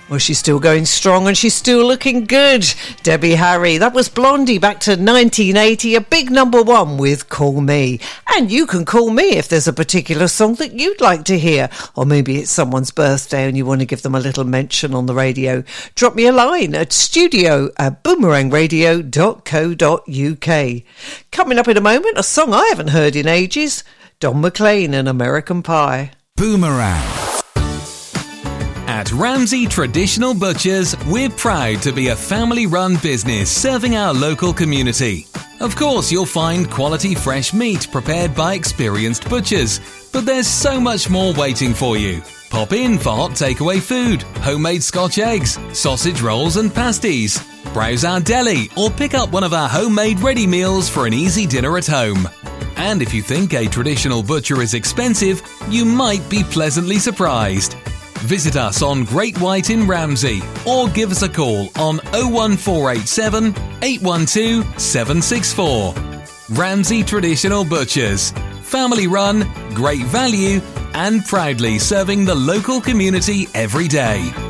Well, she's still going strong and she's still looking good. Debbie Harry. That was Blondie back to 1980, a big number one with Call Me. And you can call me if there's a particular song that you'd like to hear. Or maybe it's someone's birthday and you want to give them a little mention on the radio. Drop me a line at studio@boomerangradio.co.uk. Coming up in a moment, a song I haven't heard in ages. Don McLean and American Pie. Boomerang. At Ramsey Traditional Butchers, we're proud to be a family-run business serving our local community. Of course, you'll find quality fresh meat prepared by experienced butchers, but there's so much more waiting for you. Pop in for hot takeaway food, homemade Scotch eggs, sausage rolls and pasties. Browse our deli or pick up one of our homemade ready meals for an easy dinner at home. And if you think a traditional butcher is expensive, you might be pleasantly surprised. Visit us on Great White in Ramsey or give us a call on 01487 812 764. Ramsey Traditional Butchers. Family run, great value and proudly serving the local community every day.